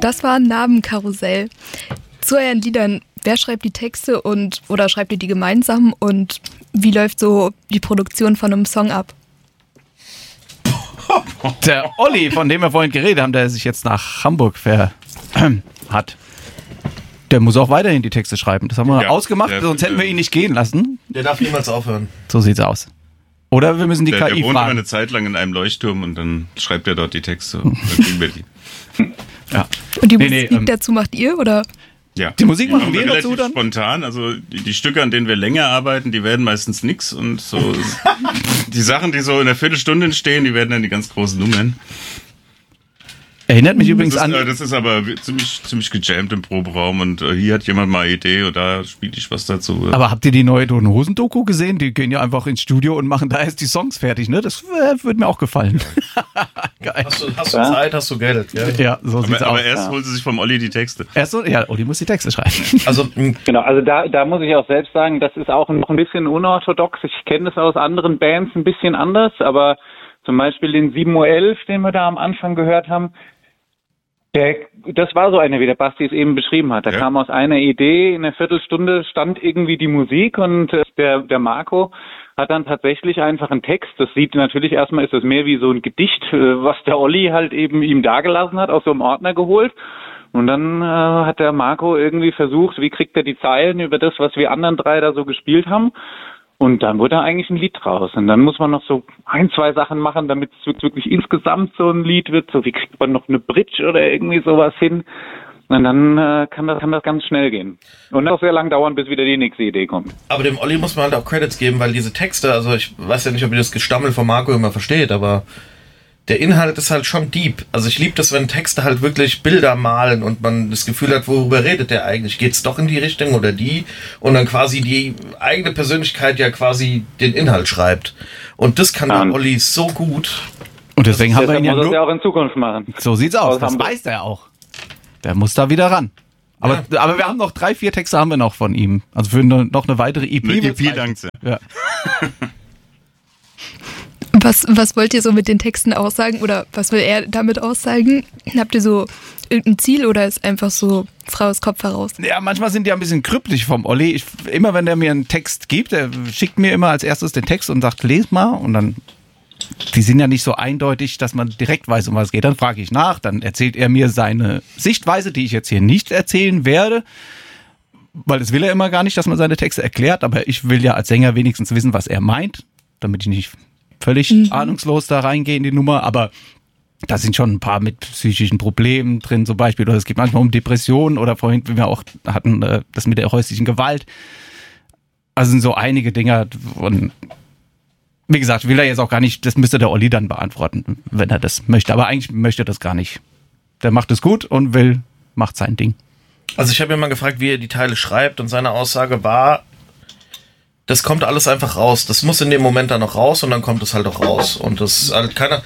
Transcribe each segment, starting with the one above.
Das war Narbenkarussell. Zu euren Liedern, wer schreibt die Texte oder schreibt ihr die gemeinsam und wie läuft so die Produktion von einem Song ab? Der Olli, von dem wir vorhin geredet haben, der sich jetzt nach Hamburg hat, der muss auch weiterhin die Texte schreiben. Das haben wir ausgemacht, sonst hätten wir ihn nicht gehen lassen. Der darf niemals aufhören. So sieht's aus. Oder wir müssen die KI fragen. Der wohnt immer eine Zeit lang in einem Leuchtturm und dann schreibt er dort die Texte. Dann kriegen wir die. Ja. Und die Musik dazu macht ihr, oder? Ja. Die Musik machen wir relativ dazu dann? Spontan. Also die Stücke, an denen wir länger arbeiten, die werden meistens nix. Und so die Sachen, die so in einer Viertelstunde entstehen, die werden dann die ganz großen Nummern. Erinnert mich übrigens an... Das ist aber ziemlich gejammt im Proberaum und hier hat jemand mal eine Idee und da spiele ich was dazu. Aber habt ihr die neue Toten Hosen Doku gesehen? Die gehen ja einfach ins Studio und machen da erst die Songs fertig, ne? Das würde mir auch gefallen. Geil. Hast du Zeit, hast du Geld. Ja, so sieht's aus. Aber erst holt sie sich vom Olli die Texte. Olli muss die Texte schreiben. Also da muss ich auch selbst sagen, das ist auch noch ein bisschen unorthodox. Ich kenne das aus anderen Bands ein bisschen anders, aber zum Beispiel den 7.11 Uhr, den wir da am Anfang gehört haben, das war so eine, wie der Basti es eben beschrieben hat. Da kam aus einer Idee, in einer Viertelstunde stand irgendwie die Musik und der Marco hat dann tatsächlich einfach einen Text. Das sieht natürlich erstmal, ist das mehr wie so ein Gedicht, was der Olli halt eben ihm dagelassen hat, aus so einem Ordner geholt. Und dann hat der Marco irgendwie versucht, wie kriegt er die Zeilen über das, was wir anderen drei da so gespielt haben. Und dann wurde da eigentlich ein Lied draus. Und dann muss man noch so 2 Sachen machen, damit es wirklich insgesamt so ein Lied wird. So wie kriegt man noch eine Bridge oder irgendwie sowas hin. Und dann kann das ganz schnell gehen. Und auch sehr lang dauern, bis wieder die nächste Idee kommt. Aber dem Olli muss man halt auch Credits geben, weil diese Texte, also ich weiß ja nicht, ob ihr das Gestammel von Marco immer versteht, aber der Inhalt ist halt schon deep. Also ich liebe das, wenn Texte halt wirklich Bilder malen und man das Gefühl hat, worüber redet der eigentlich? Geht's doch in die Richtung oder die? Und dann quasi die eigene Persönlichkeit ja quasi den Inhalt schreibt. Und das kann der Olli so gut. Und deswegen haben wir ihn ja muss er auch in Zukunft machen. So sieht's aus. Das weiß er auch. Der muss da wieder ran. Aber wir haben noch 3-4 Texte haben wir noch von ihm. Also für noch eine weitere EP. Eine EP, danke. Ja. Was wollt ihr so mit den Texten aussagen oder was will er damit aussagen? Habt ihr so irgendein Ziel oder ist einfach so frei aus Kopf heraus? Ja, manchmal sind die ein bisschen kryptisch vom Olli. Immer wenn der mir einen Text gibt, der schickt mir immer als erstes den Text und sagt, les mal und dann, die sind ja nicht so eindeutig, dass man direkt weiß, um was es geht. Dann frage ich nach, dann erzählt er mir seine Sichtweise, die ich jetzt hier nicht erzählen werde, weil das will er immer gar nicht, dass man seine Texte erklärt, aber ich will ja als Sänger wenigstens wissen, was er meint, damit ich nicht völlig ahnungslos da reingehe in die Nummer, aber da sind schon ein paar mit psychischen Problemen drin zum Beispiel, oder es geht manchmal um Depressionen oder vorhin, wie wir auch hatten, das mit der häuslichen Gewalt. Also sind so einige Dinger und wie gesagt, will er jetzt auch gar nicht, das müsste der Olli dann beantworten, wenn er das möchte, aber eigentlich möchte er das gar nicht. Der macht es gut und macht sein Ding. Also ich habe ihn mal gefragt, wie er die Teile schreibt und seine Aussage war, das kommt alles einfach raus. Das muss in dem Moment dann noch raus und dann kommt es halt auch raus. Und das ist halt keiner.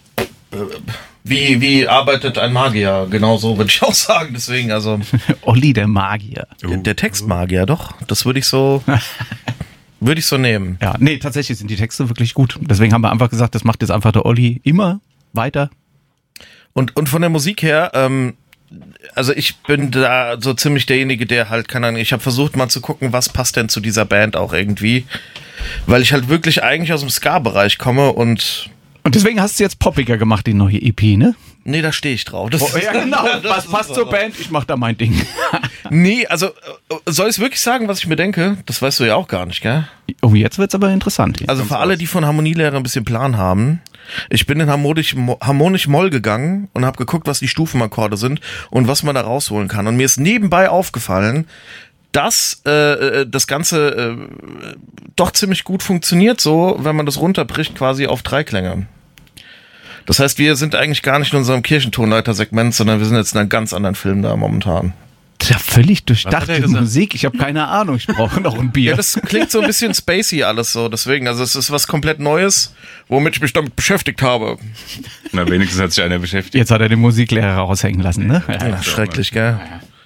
Wie arbeitet ein Magier? Genau so würde ich auch sagen. Deswegen, also. Olli, der Magier. Der Textmagier, doch. Das würde ich so nehmen. Ja, nee, tatsächlich sind die Texte wirklich gut. Deswegen haben wir einfach gesagt, das macht jetzt einfach der Olli immer weiter. Und von der Musik her, also ich bin da so ziemlich derjenige, der halt, keine Ahnung, ich habe versucht mal zu gucken, was passt denn zu dieser Band auch irgendwie, weil ich halt wirklich eigentlich aus dem Ska-Bereich komme und deswegen hast du jetzt poppiger gemacht, die neue EP, ne? Nee, da stehe ich drauf. Ja, genau. Was passt zur Band? Ich mach da mein Ding. Nee, also soll ich wirklich sagen, was ich mir denke? Das weißt du ja auch gar nicht, gell? Oh, jetzt wird's aber interessant. Also für alle, die von Harmonielehre ein bisschen Plan haben, ich bin in harmonisch Moll gegangen und habe geguckt, was die Stufenakkorde sind und was man da rausholen kann. Und mir ist nebenbei aufgefallen, dass das Ganze doch ziemlich gut funktioniert, so wenn man das runterbricht quasi auf 3 Klänge. Das heißt, wir sind eigentlich gar nicht in unserem Kirchentonleiter-Segment, sondern wir sind jetzt in einem ganz anderen Film da momentan. Ja, völlig durchdachte Musik. Ich habe keine Ahnung, ich brauche noch ein Bier. Ja, das klingt so ein bisschen spacey alles so, deswegen, also es ist was komplett Neues, womit ich mich damit beschäftigt habe. Na, wenigstens hat sich einer beschäftigt. Jetzt hat er den Musiklehrer raushängen lassen, ne? Ja, schrecklich, gell?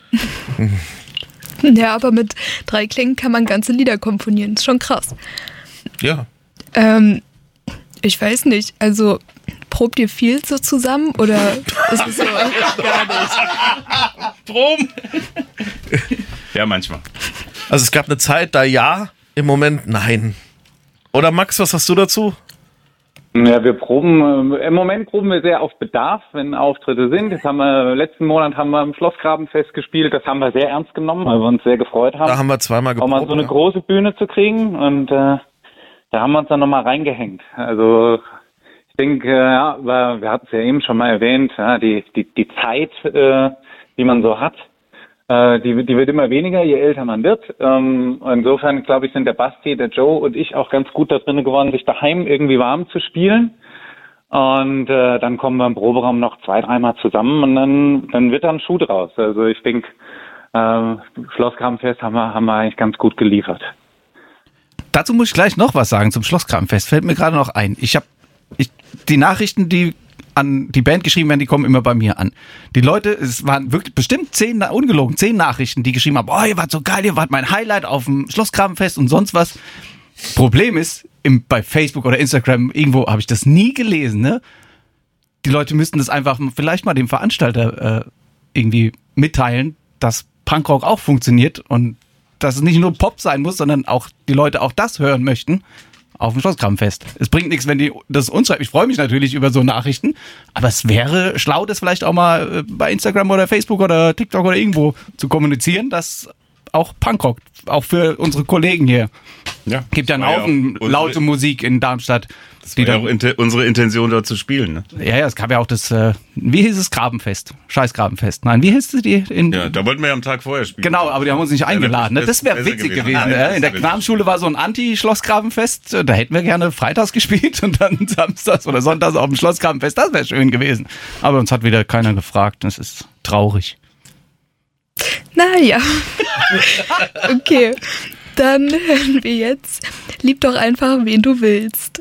Ja, aber mit 3 Klängen kann man ganze Lieder komponieren, ist schon krass. Ja. Ich weiß nicht, also probt ihr viel so zusammen oder ist es so gar nicht? Proben! Ja, manchmal. Also es gab eine Zeit, da ja, im Moment nein. Oder Max, was hast du dazu? Ja, wir proben, im Moment proben wir sehr auf Bedarf, wenn Auftritte sind. Letzten Monat haben wir im Schlossgrabenfest gespielt, das haben wir sehr ernst genommen, weil wir uns sehr gefreut haben. Da haben wir zweimal geprobt. Auch mal so eine große Bühne zu kriegen und da haben wir uns dann nochmal reingehängt. Also ich denke, ja, wir hatten es ja eben schon mal erwähnt, ja, die Zeit, die man so hat, die wird immer weniger, je älter man wird. Insofern, glaube ich, sind der Basti, der Joe und ich auch ganz gut da drin geworden, sich daheim irgendwie warm zu spielen. Und dann kommen wir im Proberaum noch 2-3 Mal zusammen und dann wird da ein Schuh draus. Also ich denke, Schlossgrabenfest haben wir eigentlich ganz gut geliefert. Dazu muss ich gleich noch was sagen zum Schlossgrabenfest. Fällt mir gerade noch ein. Die Nachrichten, die an die Band geschrieben werden, die kommen immer bei mir an. Die Leute, es waren wirklich bestimmt 10 Nachrichten, die geschrieben haben, ihr wart so geil, ihr wart mein Highlight auf dem Schlossgrabenfest und sonst was. Problem ist, bei Facebook oder Instagram, irgendwo habe ich das nie gelesen, ne? Die Leute müssten das einfach vielleicht mal dem Veranstalter irgendwie mitteilen, dass Punkrock auch funktioniert und dass es nicht nur Pop sein muss, sondern auch die Leute auch das hören möchten. Auf dem Schlossgrabenfest. Es bringt nichts, wenn die das uns schreiben. Ich freue mich natürlich über so Nachrichten, aber es wäre schlau, das vielleicht auch mal bei Instagram oder Facebook oder TikTok oder irgendwo zu kommunizieren, dass auch Punkrock, auch für unsere Kollegen hier. Ja, Gibt ja einen Haufen laute Musik in Darmstadt. Das war ja auch unsere Intention, dort zu spielen. Ne? Ja, es gab ja auch das, wie hieß es, Grabenfest? Scheißgrabenfest. Nein, wie hieß es die? Ja, da wollten wir ja am Tag vorher spielen. Genau, aber die haben uns nicht eingeladen. Ne? Das wäre witzig gewesen. In der Knabenschule war so ein Anti-Schlossgrabenfest. Da hätten wir gerne freitags gespielt und dann samstags oder sonntags auf dem Schlossgrabenfest. Das wäre schön gewesen. Aber uns hat wieder keiner gefragt. Das ist traurig. Naja. Okay, dann hören wir jetzt Lieb doch einfach, wen du willst.